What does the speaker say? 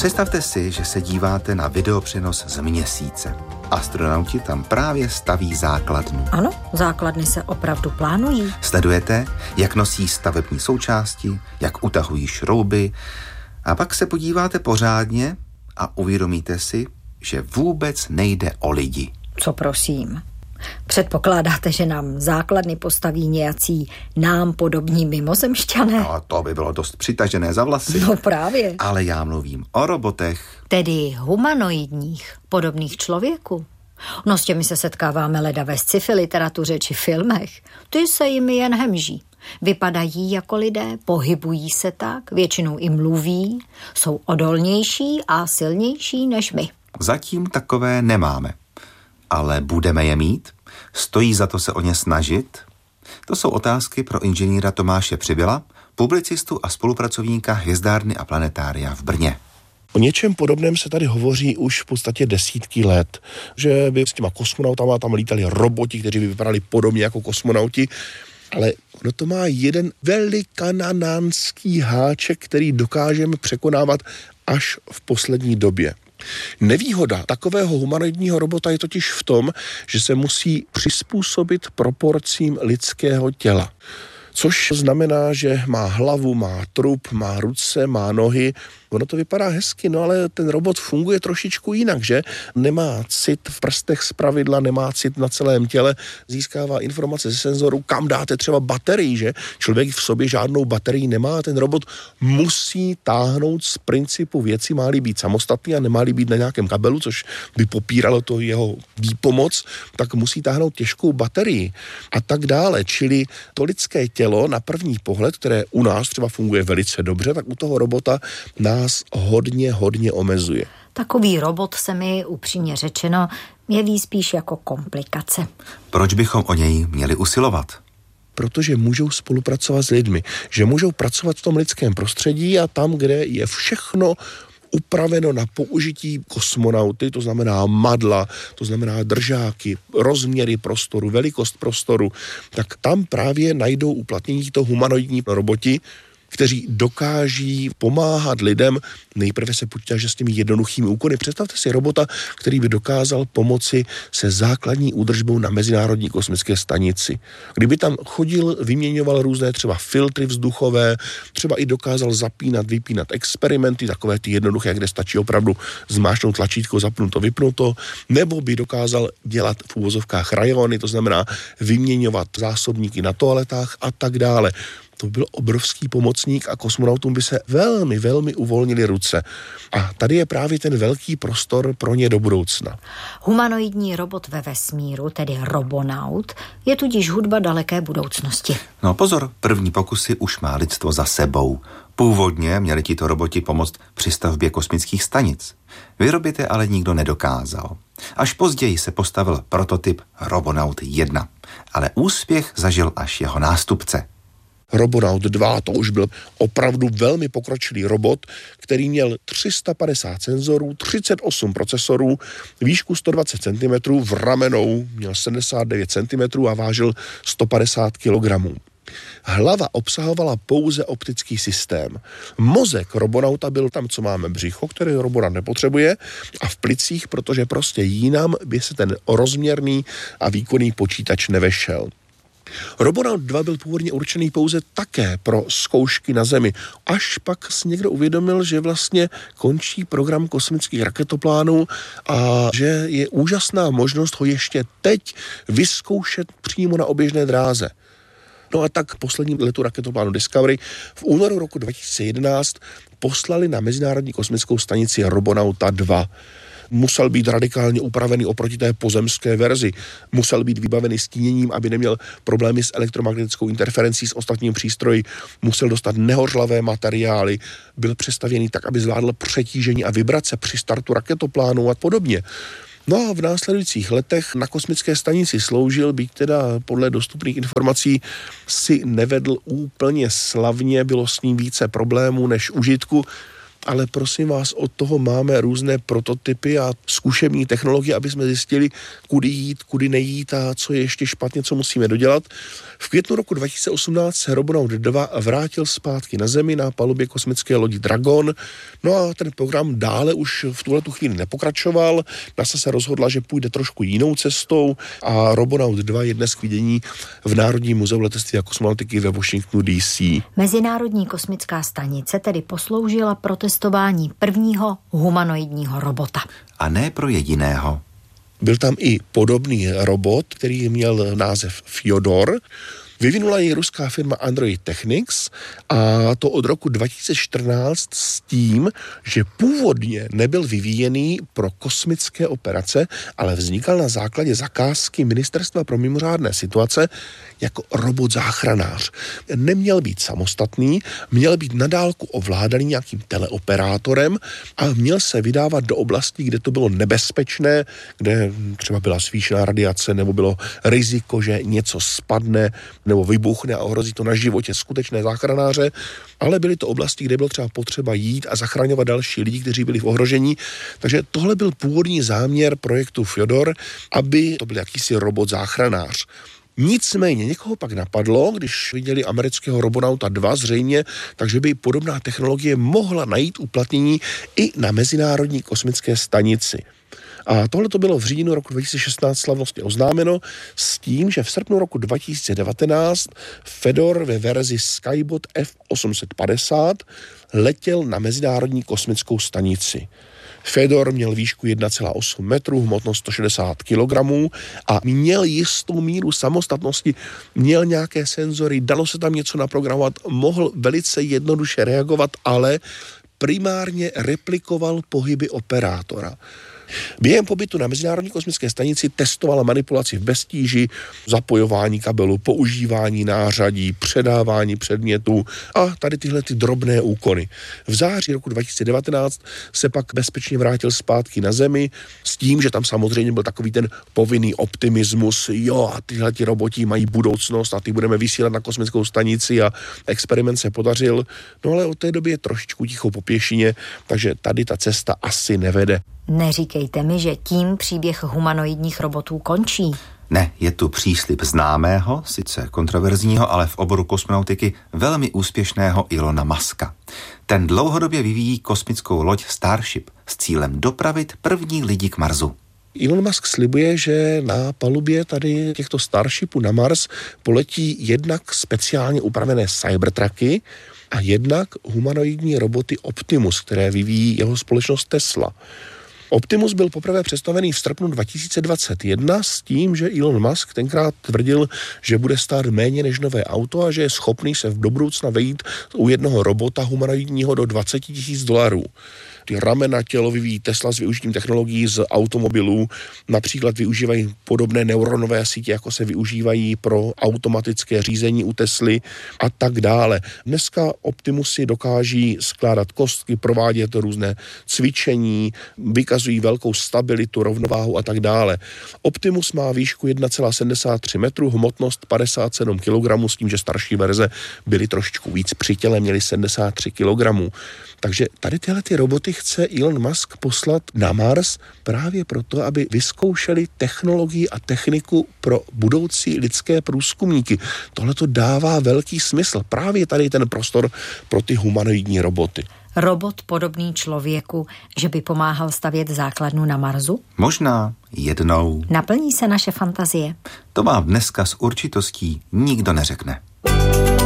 Představte si, že se díváte na videopřenos z Měsíce. Astronauti tam právě staví základnu. Ano, základny se opravdu plánují. Sledujete, jak nosí stavební součásti, jak utahují šrouby a pak se podíváte pořádně a uvědomíte si, že vůbec nejde o lidi. Co prosím? Předpokládáte, že nám základny postaví nějací nám podobní mimozemšťané? No, to by bylo dost přitažené za vlasy. No právě. Ale já mluvím o robotech. Tedy humanoidních, podobných člověku. No s těmi se setkáváme leda ve sci-fi literatuře či filmech. Ty se jimi jen hemží. Vypadají jako lidé, pohybují se tak, většinou i mluví, jsou odolnější a silnější než my. Zatím takové nemáme. Ale budeme je mít? Stojí za to se o ně snažit? To jsou otázky pro inženýra Tomáše Přibyla, publicistu a spolupracovníka Hvězdárny a planetária v Brně. O něčem podobném se tady hovoří už v podstatě desítky let, že by s těma kosmonautama tam lítali roboti, kteří by vypadali podobně jako kosmonauti, ale ono to má jeden velikanánský háček, který dokážeme překonávat až v poslední době. Nevýhoda takového humanoidního robota je totiž v tom, že se musí přizpůsobit proporcím lidského těla. Což znamená, že má hlavu, má trup, má ruce, má nohy. Ono to vypadá hezky, no ale ten robot funguje trošičku jinak, že? Nemá cit v prstech zpravidla, nemá cit na celém těle, získává informace ze senzoru, kam dáte třeba baterii, že? Člověk v sobě žádnou baterii nemá, ten robot musí táhnout z principu věci, má-li být samostatný a nemá-li být na nějakém kabelu, což by popíralo to jeho výpomoc, tak musí táhnout těžkou baterii a tak dále. Čili to lidské tělo na první pohled, které u nás třeba funguje velice dobře, tak u toho robota nás hodně omezuje. Takový robot se mi upřímně řečeno jeví spíš jako komplikace. Proč bychom o něj měli usilovat? Protože můžou spolupracovat s lidmi, že můžou pracovat v tom lidském prostředí a tam, kde je všechno upraveno na použití kosmonauty, to znamená madla, to znamená držáky, rozměry prostoru, velikost prostoru, tak tam právě najdou uplatnění to humanoidní roboti, kteří dokáží pomáhat lidem. Nejprve se počítá s těmi jednoduchými úkony. Představte si robota, který by dokázal pomoci se základní údržbou na Mezinárodní kosmické stanici. Kdyby tam chodil, vyměňoval různé třeba filtry vzduchové, třeba i dokázal zapínat, vypínat experimenty, takové ty jednoduché, kde stačí opravdu zmáčknout tlačítko, zapnout to, vypnout to, nebo by dokázal dělat v uvozovkách rajony, to znamená vyměňovat zásobníky na toaletách a tak dále. To byl obrovský pomocník a kosmonautům by se velmi uvolnily ruce. A tady je právě ten velký prostor pro ně do budoucna. Humanoidní robot ve vesmíru, tedy robonaut, je tudíž hudba daleké budoucnosti. No pozor, první pokusy už má lidstvo za sebou. Původně měli tito roboti pomoct při stavbě kosmických stanic. Vyrobit je ale nikdo nedokázal. Až později se postavil prototyp Robonaut 1, ale úspěch zažil až jeho nástupce. Robonaut 2, to už byl opravdu velmi pokročilý robot, který měl 350 senzorů, 38 procesorů, výšku 120 cm, v ramenou měl 79 cm a vážil 150 kg. Hlava obsahovala pouze optický systém. Mozek robonauta byl tam, co máme břicho, který robonaut nepotřebuje, a v plicích, protože prostě jinam by se ten rozměrný a výkonný počítač nevešel. Robonaut 2 byl původně určený pouze také pro zkoušky na Zemi, až pak si někdo uvědomil, že vlastně končí program kosmických raketoplánů a že je úžasná možnost ho ještě teď vyzkoušet přímo na oběžné dráze. No a tak posledním letu raketoplánu Discovery v únoru roku 2011 poslali na Mezinárodní kosmickou stanici Robonauta 2. Musel být radikálně upravený oproti té pozemské verzi. Musel být vybavený stíněním, aby neměl problémy s elektromagnetickou interferencí s ostatními přístroji. Musel dostat nehořlavé materiály. Byl přestavěný tak, aby zvládl přetížení a vibrace při startu raketoplánu a podobně. No a v následujících letech na kosmické stanici sloužil, byť teda podle dostupných informací si nevedl úplně slavně, bylo s ním více problémů než užitku, ale prosím vás, od toho máme různé prototypy a zkušební technologie, aby jsme zjistili, kudy jít, kudy nejít a co je ještě špatně, co musíme dodělat. V květnu roku 2018 se Robonaut 2 vrátil zpátky na Zemi na palubě kosmické lodi Dragon. No a ten program dále už v tuhletu chvíli nepokračoval. NASA se rozhodla, že půjde trošku jinou cestou a Robonaut 2 je dnes k vidění v Národním muzeu letectví a kosmonautiky ve Washingtonu DC. Mezinárodní kosmická stanice tedy posloužila pro testování prvního humanoidního robota. A ne pro jediného. Byl tam i podobný robot, který měl název Fjodor. Vyvinula ji ruská firma Android Technics a to od roku 2014 s tím, že původně nebyl vyvíjený pro kosmické operace, ale vznikal na základě zakázky Ministerstva pro mimořádné situace jako robot záchranář. Neměl být samostatný, měl být na dálku ovládaný nějakým teleoperátorem a měl se vydávat do oblastí, kde to bylo nebezpečné, kde třeba byla zvýšená radiace nebo bylo riziko, že něco spadne nebo vybuchne a ohrozí to na životě skutečné záchranáře, ale byly to oblasti, kde bylo třeba potřeba jít a zachraňovat další lidi, kteří byli v ohrožení. Takže tohle byl původní záměr projektu Fjodor, aby to byl jakýsi robot záchranář. Nicméně někoho pak napadlo, když viděli amerického Robonauta 2 zřejmě, takže by podobná technologie mohla najít uplatnění i na Mezinárodní kosmické stanici. A tohle to bylo v říjnu roku 2016 slavnostně oznámeno s tím, že v srpnu roku 2019 Fedor ve verzi Skybot F850 letěl na Mezinárodní kosmickou stanici. Fedor měl výšku 1,8 metru, hmotnost 160 kg a měl jistou míru samostatnosti, měl nějaké senzory, dalo se tam něco naprogramovat, mohl velice jednoduše reagovat, ale primárně replikoval pohyby operátora. Během pobytu na Mezinárodní kosmické stanici testovala manipulaci v beztíži, zapojování kabelu, používání nářadí, předávání předmětů a tady tyhle ty drobné úkony. V září roku 2019 se pak bezpečně vrátil zpátky na Zemi s tím, že tam samozřejmě byl takový ten povinný optimismus, jo a tyhle ti roboti mají budoucnost a ty budeme vysílat na kosmickou stanici a experiment se podařil, no ale od té doby je trošičku ticho po pěšině, takže tady ta cesta asi nevede. Neříkejte mi, že tím příběh humanoidních robotů končí. Ne, je tu příslib známého, sice kontroverzního, ale v oboru kosmonautiky velmi úspěšného Ilona Muska. Ten dlouhodobě vyvíjí kosmickou loď Starship s cílem dopravit první lidi k Marsu. Elon Musk slibuje, že na palubě tady těchto Starshipů na Mars poletí jednak speciálně upravené Cybertrucky a jednak humanoidní roboty Optimus, které vyvíjí jeho společnost Tesla. Optimus byl poprvé představený v srpnu 2021 s tím, že Elon Musk tenkrát tvrdil, že bude stát méně než nové auto a že je schopný se do budoucna vejít u jednoho robota humanoidního do $20,000. Ty ramena tělo vyvíjí Tesla s využitím technologií z automobilů. Například využívají podobné neuronové sítě, jako se využívají pro automatické řízení u Tesly a tak dále. Dneska Optimusy dokáží skládat kostky, provádět různé cvičení, vykazují velkou stabilitu, rovnováhu a tak dále. Optimus má výšku 1,73 metru, hmotnost 57 kg, s tím, že starší verze byly trošičku víc při těle, měly 73 kg. Takže tady tyhle ty roboty chce Elon Musk poslat na Mars právě proto, aby vyzkoušeli technologii a techniku pro budoucí lidské průzkumníky. Tohle to dává velký smysl. Právě tady ten prostor pro ty humanoidní roboty. Robot podobný člověku, že by pomáhal stavět základnu na Marsu? Možná jednou. Naplní se naše fantazie? To vám dneska s určitostí nikdo neřekne.